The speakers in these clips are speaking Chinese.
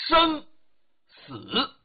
生死。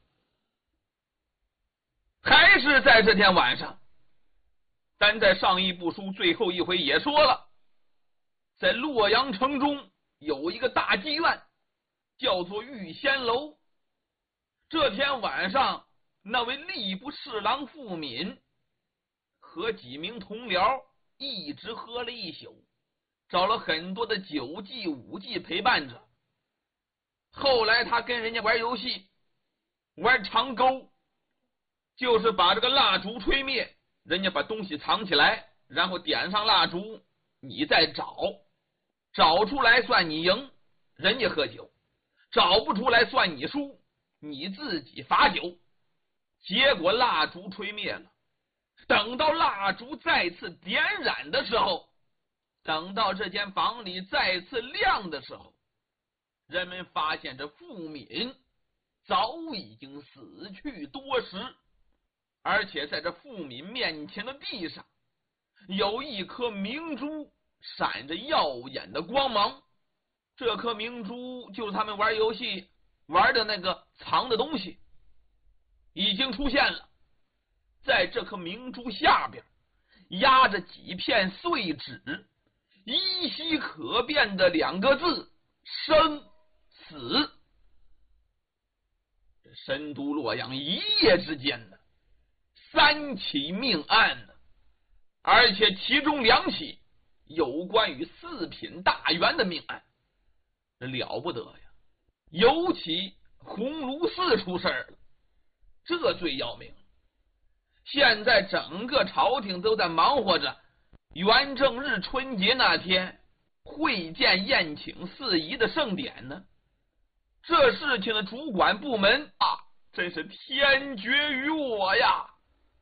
还是在这天晚上，咱在上一部书最后一回也说了，在洛阳城中有一个大妓院，叫做玉仙楼。这天晚上，那位吏部侍郎傅敏和几名同僚一直喝了一宿，找了很多的酒妓舞妓陪伴着。后来他跟人家玩游戏，玩长钩，就是把这个蜡烛吹灭，人家把东西藏起来，然后点上蜡烛，你再找，找出来算你赢，人家喝酒；找不出来算你输，你自己罚酒。结果蜡烛吹灭了，等到蜡烛再次点燃的时候，等到这间房里再次亮的时候，人们发现这傅敏早已经死去多时，而且在这傅敏面前的地上有一颗明珠闪着耀眼的光芒。这颗明珠就是他们玩游戏玩的那个藏的东西，已经出现了。在这颗明珠下边压着几片碎纸，依稀可辨的两个字：生死。这深都洛阳一夜之间呢，3起命案呢，而且其中2起有关于4品大员的命案，这了不得呀！尤其鸿胪寺出事了，这最要命。现在整个朝廷都在忙活着元正日春节那天会见宴请四夷的盛典呢。这事情的主管部门真是天绝于我呀！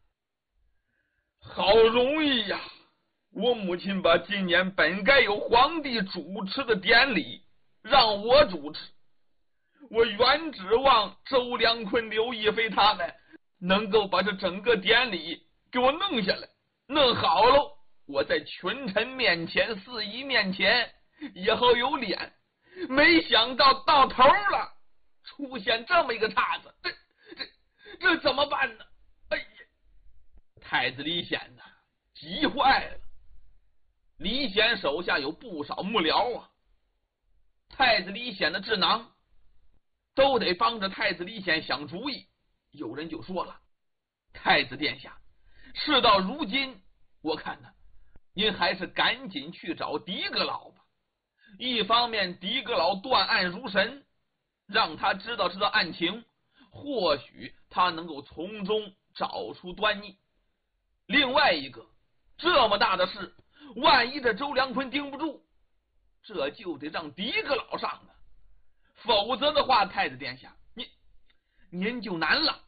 好容易呀，我母亲把今年本该由皇帝主持的典礼让我主持，我原指望周良坤、刘亦菲他们能够把这整个典礼给我弄下来，弄好喽，我在群臣面前、四夷面前以后有脸。没想到到头了，出现这么一个岔子，这怎么办呢？哎呀，太子李显呐，急坏了。李显手下有不少幕僚啊，太子李显的智囊都得帮着太子李显想主意。有人就说了，太子殿下，事到如今，我看呢，您还是赶紧去找狄阁老吧。一方面狄阁老断案如神，让他知道案情，或许他能够从中找出端倪。另外一个，这么大的事，万一这周良坤盯不住，这就得让狄阁老上了，否则的话，太子殿下您就难了。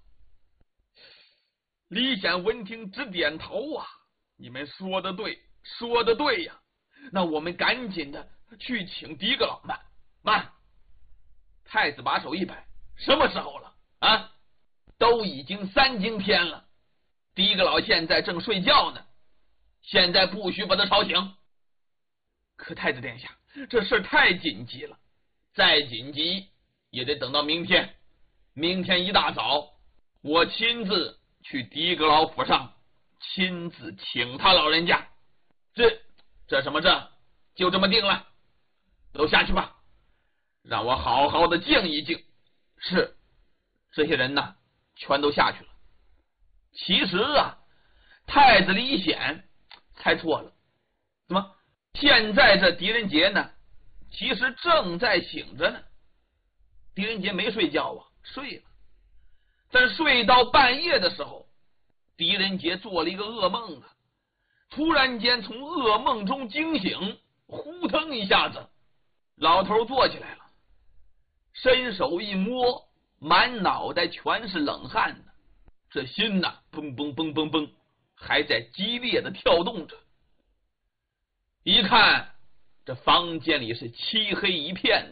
李显闻听直点头啊，你们说的对，说的对呀，那我们赶紧的去请狄阁老。慢，太子把手一摆，什么时候了啊？都已经3更天了，狄阁老现在正睡觉呢，现在不许把他吵醒。可太子殿下，这事太紧急了，再紧急也得等到明天。明天一大早，我亲自去狄阁老府上，亲自请他老人家。这什么证，就这么定了，都下去吧，让我好好的静一静。是，这些人呢，全都下去了。其实太子李显猜错了。怎么？现在这狄仁杰呢，其实正在醒着呢。狄仁杰没睡觉睡了。但睡到半夜的时候，狄仁杰做了一个噩梦突然间从噩梦中惊醒，呼腾一下子，老头坐起来了，伸手一摸，满脑袋全是冷汗呢，这心蹦蹦蹦蹦蹦，还在激烈的跳动着。一看这房间里是漆黑一片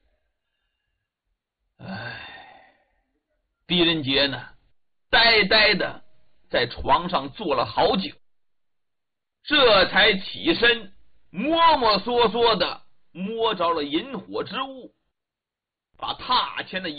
的，狄仁杰呢，呆呆的在床上坐了好久，这才起身，摸摸索索的摸着了引火之物，把榻前的